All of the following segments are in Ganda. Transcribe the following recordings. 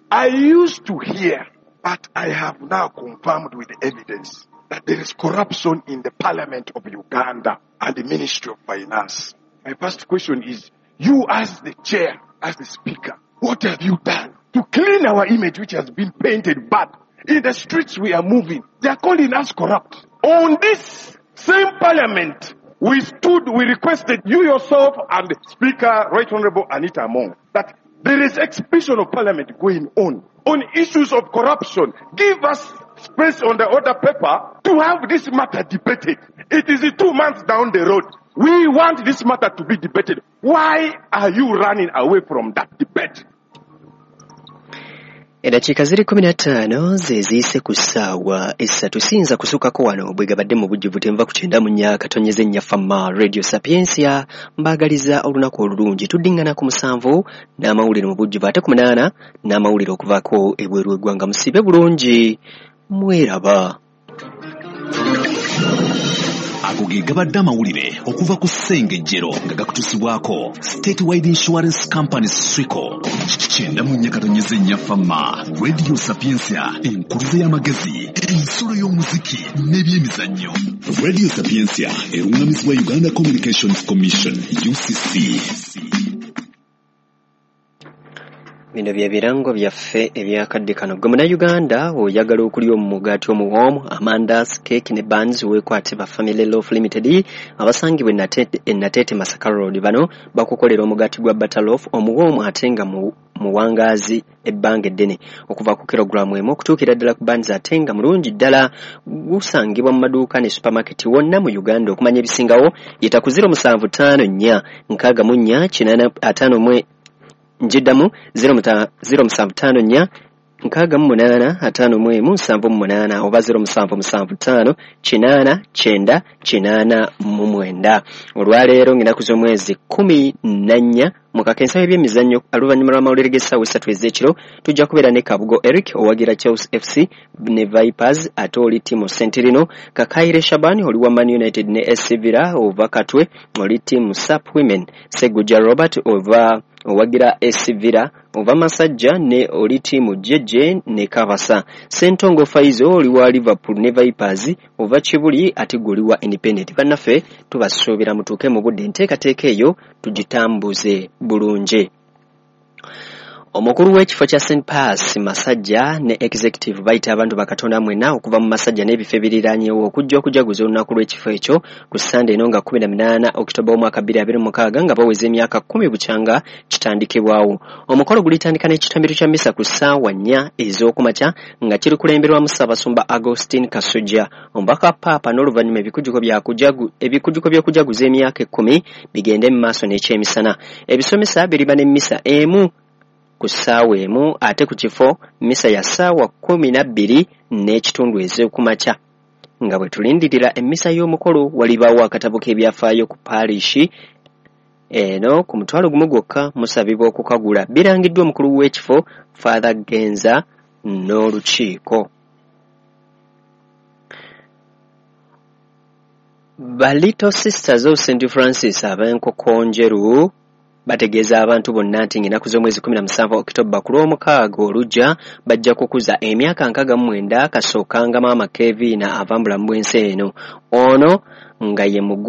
I used to hear, but I have now confirmed with evidence that there is corruption in the Parliament of Uganda and the Ministry of Finance. My first question is, you as the chair, as the speaker, what have you done to clean our image which has been painted bad? In the streets we are moving, they are calling us corrupt. On this same Parliament, we requested you yourself and the Speaker, Right Honorable Anita Among, that there is exhibition of Parliament going on issues of corruption. Give us space on the order paper to have this matter debated. It is 2 months down the road. We want this matter to be debated. Why are you running away from that debate? Edakika ziri 15 zezise ku ssaawa essatu siyinza kusukako wano bwegabadde mu bujjuvu tenva ku 9 mu nnyaka tonyeze nnyafama Radio Sapiensia mbaagaliza olunaku olulungi tuddingana ku 7 n'amawulire mu bujjuvu ate ku 8 n'amawulire okuvaako ebweru eggwanga musibe bulungi mweraba. Ago ge gabadde amawulire okuva ku ssengejjero nga gakutusibwako Statewide Insurance Company Swico 9 mu nnyaka tonyeze nnyafama Radio Sapiensia enkuluze y'amagezi ensolo y'omuziki n'ebyemizannyo. Radio Sapiensia erungamizibwa Uganda Communications Commission UCC. Bino bye birango byaffe ebyakadde kano. Gwe Munnayuganda oyagala okulya omugaati omuwoomu Amanda's Cake ne Buns weekwate ba Family Loaf Limited abasangibwa Nateete Masaka Road. Bano bakukolera omugaati gwa butter loaf omuwoomu ate nga muwangaazi ebbanga eddene okuva ku kilogulaamu emu okutuukira ddala ku buns ate nga mulungi ddala. Gusangibwa mu maduuka ne supermarket wonna mu Uganda. Okumanya ebisingawo yita ku 0754 64 Njidamu 0754 68 oba 0775 899 olwaleero ng'ennaku z'omwezi 14 mu kakensa ebyemizannyo oluvannyuma lw'amawulire g'essaawa 3 ez'ekiro tujja kubeera ne Kabugo Eric owagira Chelsea FC ne Vipers ate oli ttiimu Sentirino Kakaire Shabani oli wa Man United ne SC Villa ova Katwe oli ttiimu Sap Women Seguja Robert owagira SC Villa ova Masajja ne oli ttiimu Jeje ne Kabasa Sentongo Faizo oli wa Liverpool ne Vipers ova Kibuli ate guli wa Independent. Bannaffe tubasuubira mutuuke mu budde enteekateeka eyo tugitambuze bulungi. Omukulu w'ekifo kya St. Pass Masajja ne executive bayita abantu bakatonda mwena okuva mu Masajja n'ebifo ebiriraanyeewo okujja okujaguza olunaku lw'ekifo ekyo ku Sunday eno nga 18 Oktoba omwaka 2026 nga baweza emyaka 10 bukyanga kitandikibwawo. Omukolo gulitandika n'ekitambiro kya misa ku ssaawa 4 ez'okumakya nga kiri kulemberwamu Ssaabasumba Augustine Kasujja omubaka Papa n'oluvannyuma ebikujjuko by'okujaguza emyaka 10 bigende mu maaso n'ekyemisana. Ebisomesa biriba n'emmisa emu ku ssaawa emu ate ku kifo misa ya ssaawa 12 n'ekitundu ez'okumakya. Nga bwe tulindirira emmisa y'omukolo walibaawo akatabo k'ebyafaayo ku parishi eno ku mutwalo gumu gwokka musabibwa okukagula. Birangiddwa omukulu w'ekifo Father Genza n'olukiiko. Ba Little Sisters of St. Francis ab'enkoko njeru bategeeza abantu bonna nti ennaku z'omwezi 17 Oktoba ku lw'omukaaga olujja bajja kukuza emyaka 69 kasooka Maama Kevin avambula mu bwensi eno. Ono nga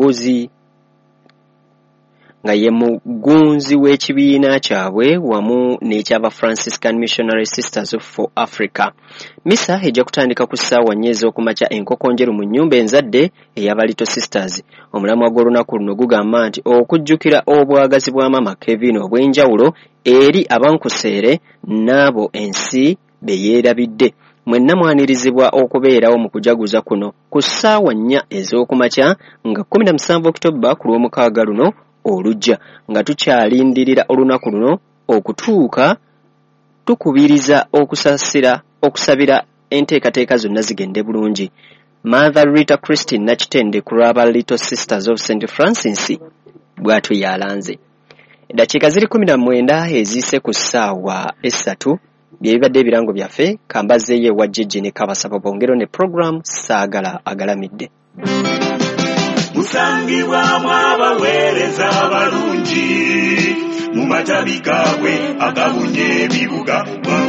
ye mugunzi w'ekibiina kyabwe wamu n'ekyaba Franciscan Missionary Sisters for Africa. Misa ejja kutandika ku ssaawa 4 ez'okumakya enkoko njeru mu nnyumba enzadde ey'aba Little Sisters. Omulamwa gw'olunaku luno gugamba nti okujjukira obwagazi bwa Maama Kevin obw'enjawulo eri abankuseere n'abo ensi be yeerabidde. Mwenna mwanirizibwa okubeerawo mu kujaguza kuno ku ssaawa 4 ez'okumakya nga 17 Oktoba ku lw'omukaaga luno olujja. Nga tukyalindirira olunaku luno okutuuka, tukubiriza okusabira enteekateeka zonna zigende bulungi. Mother Rita Christine Nakitende ku lw'aba Little Sisters of St. Francis bw'atyo yalanze. Eddakiika ziri 19 eziise ku ssaawa 3 byebibadde ebirango byaffe kambazeeyo ewa Jeje ne Kabasaba bongero ne program saagala agalamidde. Musangibwamu abaweereza abalungi mu matabi gaabwe agabunye ebibuga.